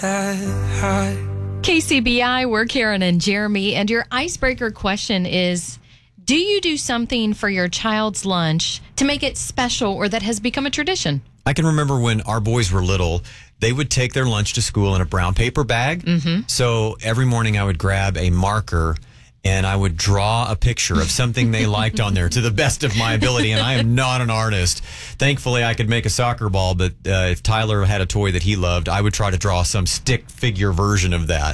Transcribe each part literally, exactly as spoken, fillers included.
that high. K C B I, we're Karen and Jeremy, and your icebreaker question is, do you do something for your child's lunch to make it special or that has become a tradition? I can remember when our boys were little, they would take their lunch to school in a brown paper bag. Mm-hmm. So every morning I would grab a marker and I would draw a picture of something they liked on there to the best of my ability. And I am not an artist. Thankfully, I could make a soccer ball, but uh, if Tyler had a toy that he loved, I would try to draw some stick figure version of that.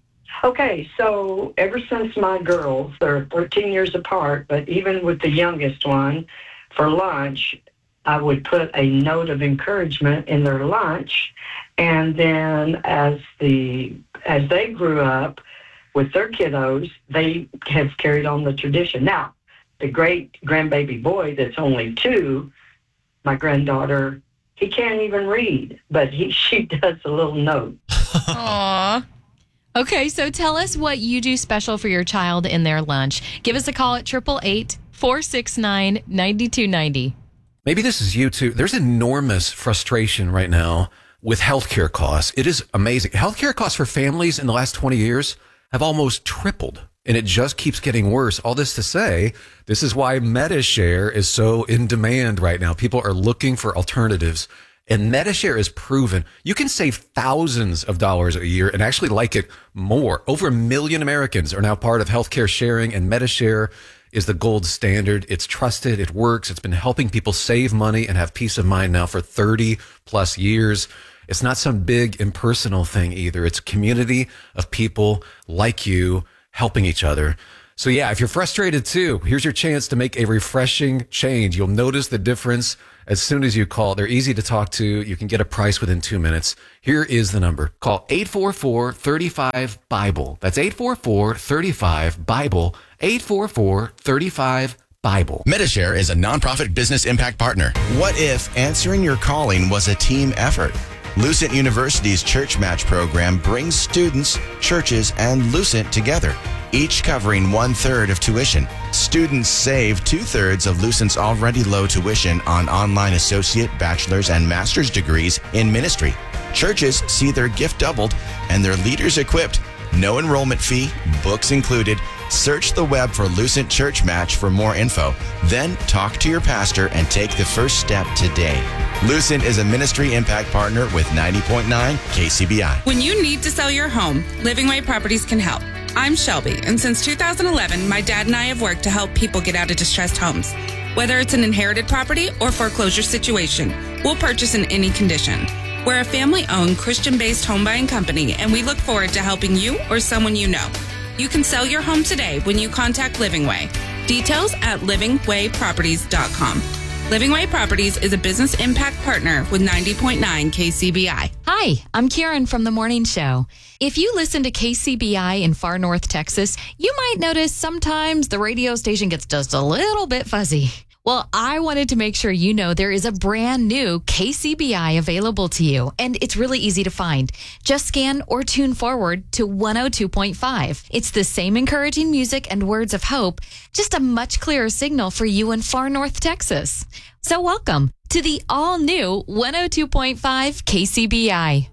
Okay, so ever since my girls, they're thirteen years apart, but even with the youngest one, for lunch, I would put a note of encouragement in their lunch. And then as the as they grew up, with their kiddos, they have carried on the tradition. Now, the great grandbaby boy that's only two, my granddaughter, he can't even read, but he she does a little note. Aww. Okay, so tell us what you do special for your child in their lunch. Give us a call at eight eight eight, four six nine, nine two nine zero. Maybe this is you too. There's enormous frustration right now with healthcare costs. It is amazing. Healthcare costs for families in the last twenty years have almost tripled, and it just keeps getting worse. All this to say, this is why MediShare is so in demand right now. People are looking for alternatives, and MediShare is proven. You can save thousands of dollars a year and actually like it more. Over a million Americans are now part of healthcare sharing, and MediShare is the gold standard. It's trusted. It works. It's been helping people save money and have peace of mind now for thirty plus years. It's not some big impersonal thing either. It's a community of people like you helping each other. So yeah, if you're frustrated too, here's your chance to make a refreshing change. You'll notice the difference as soon as you call. They're easy to talk to. You can get a price within two minutes. Here is the number. Call eight four four, three five, BIBLE. That's eight four four, three five, BIBLE. eight four four, three five, BIBLE. MediShare is a nonprofit business impact partner. What if answering your calling was a team effort? Lucent University's Church Match program brings students, churches, and Lucent together, each covering one-third of tuition. Students save two-thirds of Lucent's already low tuition on online associate, bachelor's, and master's degrees in ministry. Churches see their gift doubled and their leaders equipped. No enrollment fee, books included. Search the web for Lucent Church Match for more info. Then talk to your pastor and take the first step today. Lucent is a ministry impact partner with ninety point nine K C B I. When you need to sell your home, Living Way Properties can help. I'm Shelby, and since two thousand eleven, my dad and I have worked to help people get out of distressed homes. Whether it's an inherited property or foreclosure situation, we'll purchase in any condition. We're a family-owned, Christian-based home buying company, and we look forward to helping you or someone you know. You can sell your home today when you contact Living Way. Details at living way properties dot com. Living Way Properties is a business impact partner with ninety point nine K C B I. Hi, I'm Karen from The Morning Show. If you listen to K C B I in far north Texas, you might notice sometimes the radio station gets just a little bit fuzzy. Well, I wanted to make sure you know there is a brand new K C B I available to you, and it's really easy to find. Just scan or tune forward to one oh two point five. It's the same encouraging music and words of hope, just a much clearer signal for you in far north Texas. So welcome to the all-new one oh two point five K C B I.